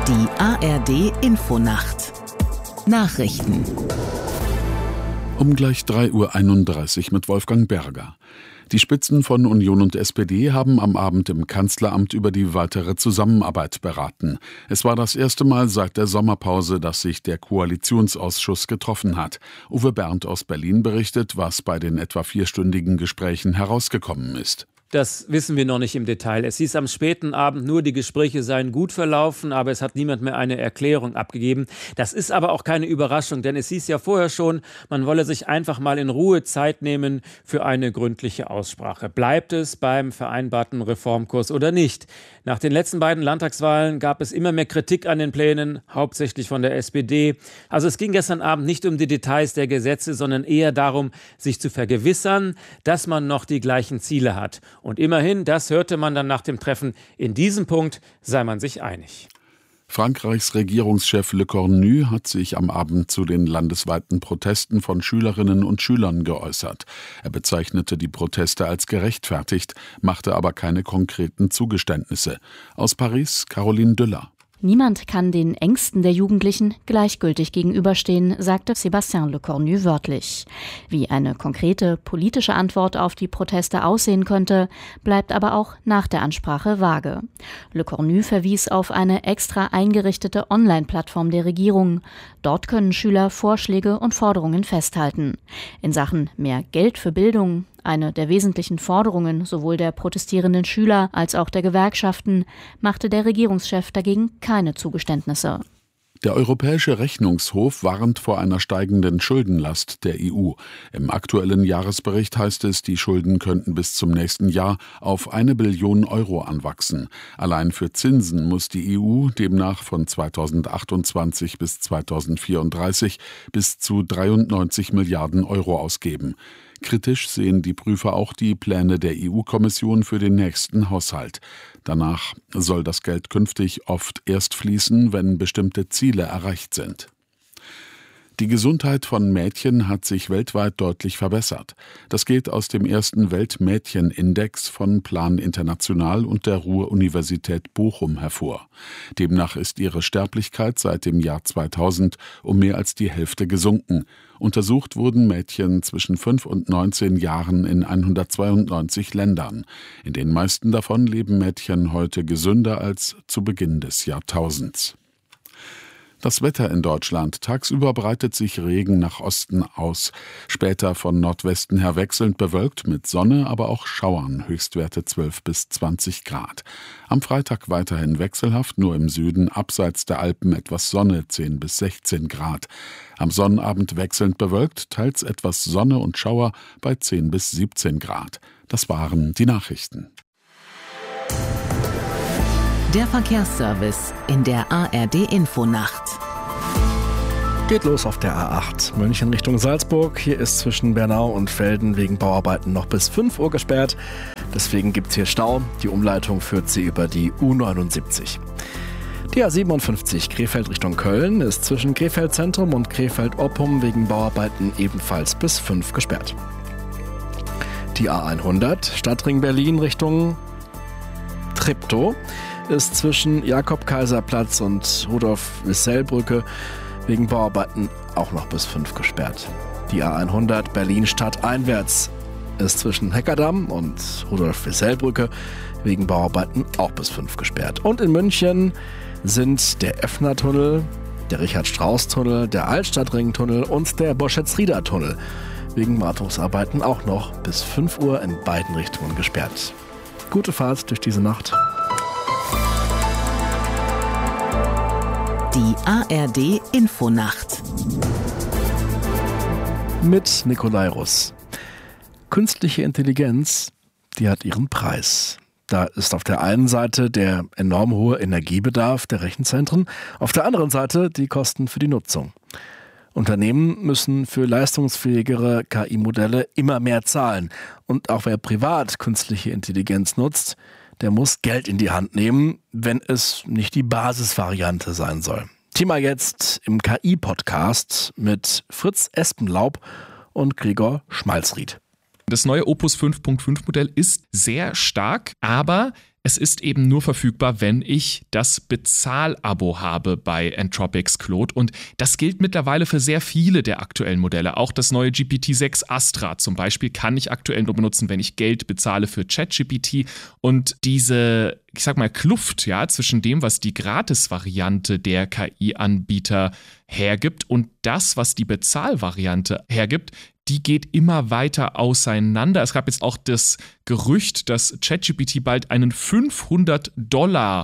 Die ARD Infonacht. Nachrichten. Um gleich 3:31 Uhr mit Wolfgang Berger. Die Spitzen von Union und SPD haben am Abend im Kanzleramt über die weitere Zusammenarbeit beraten. Es war das erste Mal seit der Sommerpause, dass sich der Koalitionsausschuss getroffen hat. Uwe Berndt aus Berlin berichtet, was bei den etwa 4-stündigen Gesprächen herausgekommen ist. Das wissen wir noch nicht im Detail. Es hieß am späten Abend nur, die Gespräche seien gut verlaufen, aber es hat niemand mehr eine Erklärung abgegeben. Das ist aber auch keine Überraschung, denn es hieß ja vorher schon, man wolle sich einfach mal in Ruhe Zeit nehmen für eine gründliche Aussprache. Bleibt es beim vereinbarten Reformkurs oder nicht? Nach den letzten beiden Landtagswahlen gab es immer mehr Kritik an den Plänen, hauptsächlich von der SPD. Also es ging gestern Abend nicht um die Details der Gesetze, sondern eher darum, sich zu vergewissern, dass man noch die gleichen Ziele hat. Und immerhin, das hörte man dann nach dem Treffen, in diesem Punkt sei man sich einig. Frankreichs Regierungschef Le Cornu hat sich am Abend zu den landesweiten Protesten von Schülerinnen und Schülern geäußert. Er bezeichnete die Proteste als gerechtfertigt, machte aber keine konkreten Zugeständnisse. Aus Paris, Caroline Düller. Niemand kann den Ängsten der Jugendlichen gleichgültig gegenüberstehen, sagte Sébastien Le Cornu wörtlich. Wie eine konkrete politische Antwort auf die Proteste aussehen könnte, bleibt aber auch nach der Ansprache vage. Le Cornu verwies auf eine extra eingerichtete Online-Plattform der Regierung. Dort können Schüler Vorschläge und Forderungen festhalten. In Sachen mehr Geld für Bildung, eine der wesentlichen Forderungen sowohl der protestierenden Schüler als auch der Gewerkschaften, machte der Regierungschef dagegen keine Zugeständnisse. Der Europäische Rechnungshof warnt vor einer steigenden Schuldenlast der EU. Im aktuellen Jahresbericht heißt es, die Schulden könnten bis zum nächsten Jahr auf 1 Billion Euro anwachsen. Allein für Zinsen muss die EU demnach von 2028 bis 2034 bis zu 93 Milliarden Euro ausgeben. Kritisch sehen die Prüfer auch die Pläne der EU-Kommission für den nächsten Haushalt. Danach soll das Geld künftig oft erst fließen, wenn bestimmte Ziele erreicht sind. Die Gesundheit von Mädchen hat sich weltweit deutlich verbessert. Das geht aus dem ersten Weltmädchenindex von Plan International und der Ruhr-Universität Bochum hervor. Demnach ist ihre Sterblichkeit seit dem Jahr 2000 um mehr als die Hälfte gesunken. Untersucht wurden Mädchen zwischen 5 und 19 Jahren in 192 Ländern. In den meisten davon leben Mädchen heute gesünder als zu Beginn des Jahrtausends. Das Wetter in Deutschland. Tagsüber breitet sich Regen nach Osten aus. Später von Nordwesten her wechselnd bewölkt mit Sonne, aber auch Schauern. Höchstwerte 12 bis 20 Grad. Am Freitag weiterhin wechselhaft, nur im Süden abseits der Alpen etwas Sonne, 10 bis 16 Grad. Am Sonnabend wechselnd bewölkt, teils etwas Sonne und Schauer bei 10 bis 17 Grad. Das waren die Nachrichten. Der Verkehrsservice in der ARD Infonacht. Geht los auf der A8 München Richtung Salzburg. Hier ist zwischen Bernau und Velden wegen Bauarbeiten noch bis 5 Uhr gesperrt. Deswegen gibt es hier Stau. Die Umleitung führt sie über die U79. Die A57 Krefeld Richtung Köln ist zwischen Krefeld Zentrum und Krefeld Oppum wegen Bauarbeiten ebenfalls bis 5 gesperrt. Die A100 Stadtring Berlin Richtung Treptow ist zwischen Jakob-Kaiser-Platz und Rudolf-Wissell-Brücke wegen Bauarbeiten auch noch bis 5 gesperrt. Die A100 Berlin-Stadt einwärts ist zwischen Heckerdamm und Rudolf-Wissell-Brücke wegen Bauarbeiten auch bis 5 gesperrt. Und in München sind der Effner-Tunnel, der Richard-Strauss-Tunnel, der Altstadtring-Tunnel und der Boschetz-Rieder-Tunnel wegen Wartungsarbeiten auch noch bis 5 Uhr in beiden Richtungen gesperrt. Gute Fahrt durch diese Nacht. Die ARD Infonacht. Mit Nikolai Russ. Künstliche Intelligenz, die hat ihren Preis. Da ist auf der einen Seite der enorm hohe Energiebedarf der Rechenzentren, auf der anderen Seite die Kosten für die Nutzung. Unternehmen müssen für leistungsfähigere KI-Modelle immer mehr zahlen. Und auch wer privat künstliche Intelligenz nutzt, der muss Geld in die Hand nehmen, wenn es nicht die Basisvariante sein soll. Thema jetzt im KI-Podcast mit Fritz Espenlaub und Gregor Schmalzried. Das neue Opus 5.5 Modell ist sehr stark, aber es ist eben nur verfügbar, wenn ich das Bezahlabo habe bei Anthropics Claude. Und das gilt mittlerweile für sehr viele der aktuellen Modelle. Auch das neue GPT-6 Astra zum Beispiel kann ich aktuell nur benutzen, wenn ich Geld bezahle für ChatGPT. Und diese, ich sag mal, Kluft zwischen dem, was die Gratis-Variante der KI-Anbieter hergibt und das, was die Bezahlvariante hergibt, die geht immer weiter auseinander. Es gab jetzt auch das Gerücht, dass ChatGPT bald einen $500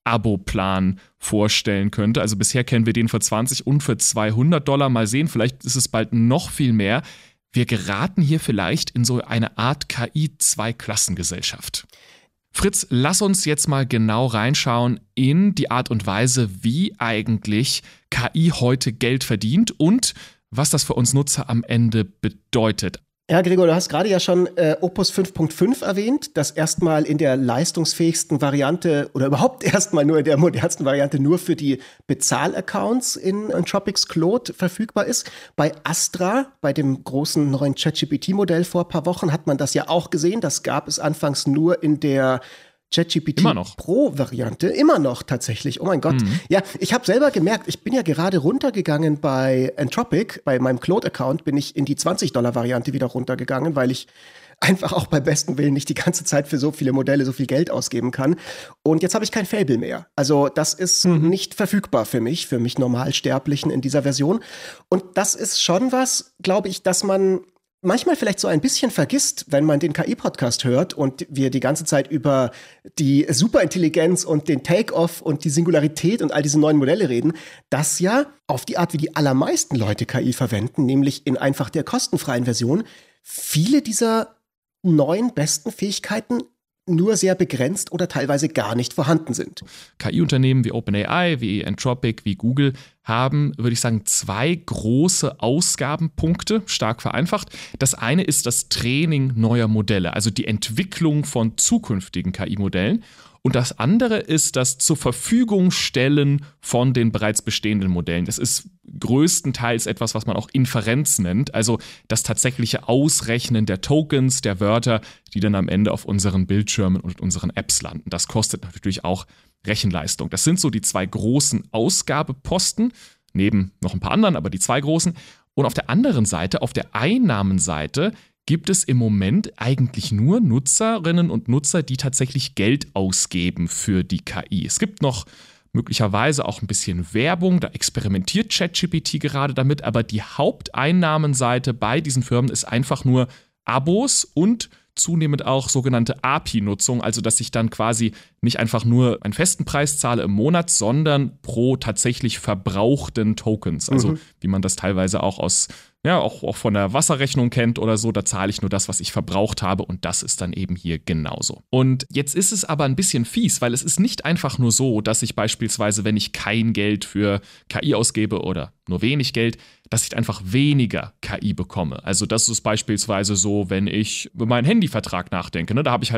Abo-Plan vorstellen könnte. Also bisher kennen wir den für 20 und für $200. Mal sehen, vielleicht ist es bald noch viel mehr. Wir geraten hier vielleicht in so eine Art KI-Zweiklassengesellschaft. Fritz, lass uns jetzt mal genau reinschauen in die Art und Weise, wie eigentlich KI heute Geld verdient und was das für uns Nutzer am Ende bedeutet. Ja, Gregor, du hast gerade ja schon Opus 5.5 erwähnt, das erstmal in der leistungsfähigsten Variante oder überhaupt erstmal nur in der modernsten Variante nur für die Bezahlaccounts in Anthropics Claude verfügbar ist. Bei Astra, bei dem großen neuen ChatGPT-Modell vor ein paar Wochen, hat man das ja auch gesehen. Das gab es anfangs nur in der ChatGPT Pro-Variante, immer noch tatsächlich, oh mein Gott. Ja, ich habe selber gemerkt, ich bin ja gerade runtergegangen bei Anthropic, bei meinem Claude-Account bin ich in die $20-Variante wieder runtergegangen, weil ich einfach auch bei bestem Willen nicht die ganze Zeit für so viele Modelle so viel Geld ausgeben kann. Und jetzt habe ich kein Fable mehr. Also das ist nicht verfügbar für mich Normalsterblichen in dieser Version. Und das ist schon was, glaube ich, dass man manchmal vielleicht so ein bisschen vergisst, wenn man den KI-Podcast hört und wir die ganze Zeit über die Superintelligenz und den Take-Off und die Singularität und all diese neuen Modelle reden, dass ja auf die Art, wie die allermeisten Leute KI verwenden, nämlich in einfach der kostenfreien Version, viele dieser neuen besten Fähigkeiten nur sehr begrenzt oder teilweise gar nicht vorhanden sind. KI-Unternehmen wie OpenAI, wie Anthropic, wie Google haben, würde ich sagen, 2 große Ausgabenpunkte, stark vereinfacht. Das eine ist das Training neuer Modelle, also die Entwicklung von zukünftigen KI-Modellen. Und das andere ist das zur Verfügung stellen von den bereits bestehenden Modellen. Das ist größtenteils etwas, was man auch Inferenz nennt, also das tatsächliche Ausrechnen der Tokens, der Wörter, die dann am Ende auf unseren Bildschirmen und unseren Apps landen. Das kostet natürlich auch Rechenleistung. Das sind so die 2 großen Ausgabeposten, neben noch ein paar anderen, aber die 2 großen. Und auf der anderen Seite, auf der Einnahmenseite, gibt es im Moment eigentlich nur Nutzerinnen und Nutzer, die tatsächlich Geld ausgeben für die KI. Es gibt noch möglicherweise auch ein bisschen Werbung, da experimentiert ChatGPT gerade damit, aber die Haupteinnahmenseite bei diesen Firmen ist einfach nur Abos und zunehmend auch sogenannte API-Nutzung, also dass ich dann quasi nicht einfach nur einen festen Preis zahle im Monat, sondern pro tatsächlich verbrauchten Tokens. Also wie man das teilweise auch auch von der Wasserrechnung kennt oder so, da zahle ich nur das, was ich verbraucht habe und das ist dann eben hier genauso. Und jetzt ist es aber ein bisschen fies, weil es ist nicht einfach nur so, dass ich beispielsweise, wenn ich kein Geld für KI ausgebe oder nur wenig Geld, dass ich einfach weniger KI bekomme. Also das ist beispielsweise so, wenn ich über meinen Handyvertrag nachdenke. Da habe ich halt